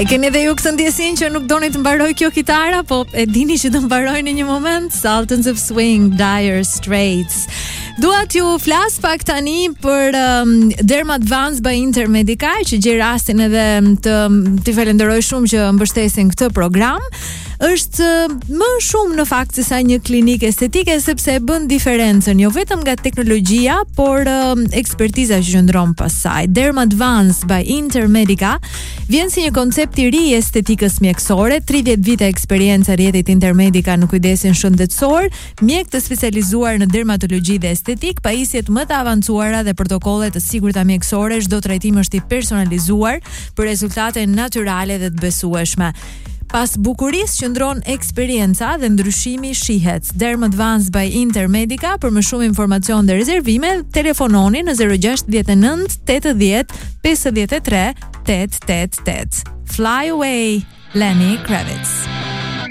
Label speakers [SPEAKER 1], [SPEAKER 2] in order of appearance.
[SPEAKER 1] A i keni dhe ju këtë ndjesin që nuk doni të mbaroj kjo kitara, po e dini që të mbaroj në një moment. Sultans of Swing, Dire Straits. Dua t'ju flas pak tani për Dermadvance by Intermedica, që gjej rastin edhe të falenderoj shumë që mbështesin këtë program. Është më shumë në fakt se sa një klinikë estetike, sepse e bën diferencën jo vetëm nga teknologjia, por ekspertiza që qëndron pas saj. Dermadvance by Intermedica vjen si një koncept i ri i estetikës mjekësore, 30 vite eksperiencë rrjetit Intermedica në kujdesin shëndetësor, mjek të specializuar në dermatologji dhe estetik, pajisjet më të avancuara dhe protokolle të sigurta mjekësore, çdo trajtim është i personalizuar për rezultate natyrale dhe të besueshme. Pas bukurisë qëndron eksperienca dhe ndryshimi shihet. Dermadvance by Intermedica. Për më shumë informacion dhe rezervime, telefononi në 069 80 53 888. Fly away, Lenny Kravitz.